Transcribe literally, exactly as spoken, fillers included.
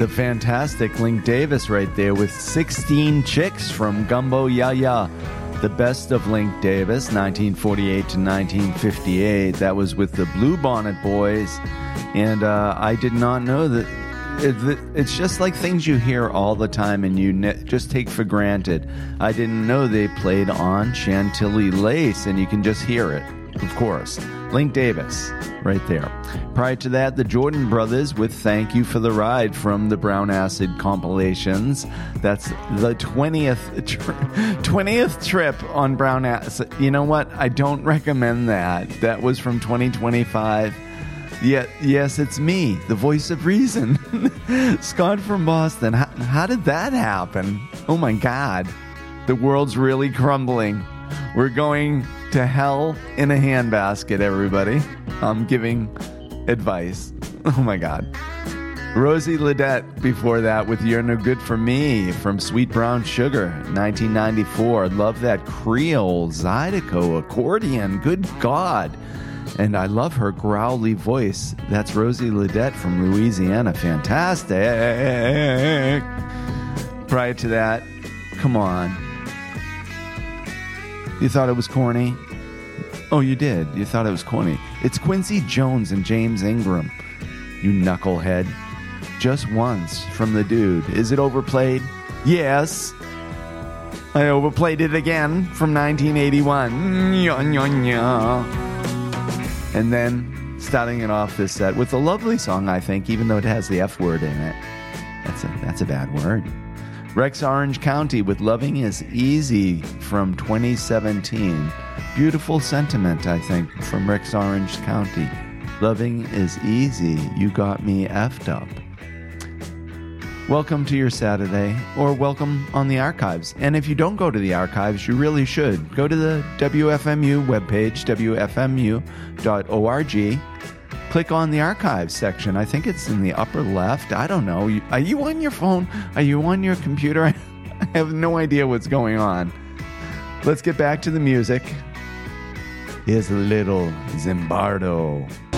The fantastic Link Davis right there with sixteen Chicks from Gumbo Ya Ya. The best of Link Davis, nineteen forty-eight to nineteen fifty-eight. That was with the Bluebonnet Boys. And uh, I did not know that. It, it's just like things you hear all the time and you ne- just take for granted. I didn't know they played on Chantilly Lace, and you can just hear it, of course. Link Davis, right there. Prior to that, the Jordan Brothers with Thank You for the Ride from the Brown Acid compilations. That's the twentieth, tri- twentieth trip on Brown Acid. You know what? I don't recommend that. That was from twenty twenty-five. Yeah, yes, it's me, the voice of reason. Scott from Boston. How, how did that happen? Oh my God. The world's really crumbling. We're going to hell in a handbasket, everybody. I'm giving advice. Oh my God. Rosie Ledette before that with You're No Good For Me from Sweet Brown Sugar, nineteen ninety-four. Love that Creole Zydeco accordion. Good God. And I love her growly voice. That's Rosie Ledette from Louisiana. Fantastic. Prior to that, come on. You thought it was corny? Oh, you did. You thought it was corny. It's Quincy Jones and James Ingram. You knucklehead. Just once from the dude. Is it overplayed? Yes. I overplayed it again from nineteen eighty-one. Nya, nya, nya. And then starting it off this set with a lovely song, I think, even though it has the F word in it. That's a, that's a bad word. Rex Orange County with Loving Is Easy from twenty seventeen. Beautiful sentiment, I think, from Rex Orange County. Loving is easy. You got me effed up. Welcome to your Saturday, or welcome on the archives. And if you don't go to the archives, you really should. Go to the W F M U webpage, W F M U dot org. Click on the archives section. I think it's in the upper left. I don't know. Are you on your phone? Are you on your computer? I have no idea what's going on. Let's get back to the music. Here's a little Zimbardo.